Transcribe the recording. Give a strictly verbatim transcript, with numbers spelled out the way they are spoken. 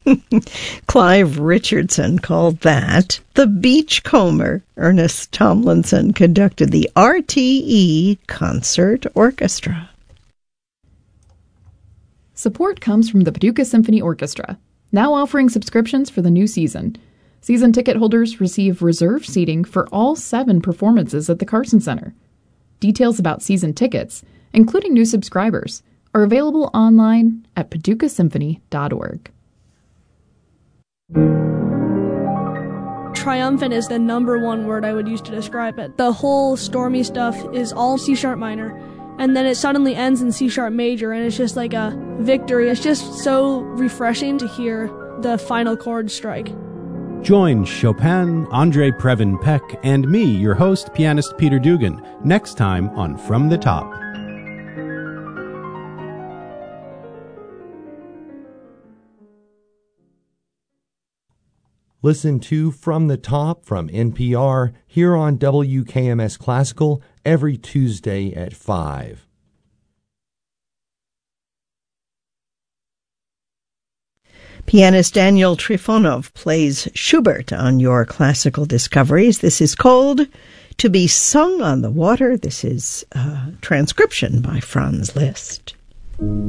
Clive Richardson called that the Beachcomber. Ernest Tomlinson conducted the R T E Concert Orchestra. Support comes from the Paducah Symphony Orchestra, now offering subscriptions for the new season. Season ticket holders receive reserved seating for all seven performances at the Carson Center. Details about season tickets, including new subscribers, are available online at paducah symphony dot org. Triumphant is the number one word I would use to describe it. The whole stormy stuff is all C sharp minor, and then it suddenly ends in C sharp major, and it's just like a victory. It's just so refreshing to hear the final chord strike. Join Chopin, Andre Previn Peck, and me, your host, pianist Peter Dugan, next time on From the Top. Listen to From the Top from N P R here on W K M S Classical every Tuesday at five. Pianist Daniel Trifonov plays Schubert on your classical discoveries. This is called To Be Sung on the Water. This is a transcription by Franz Liszt.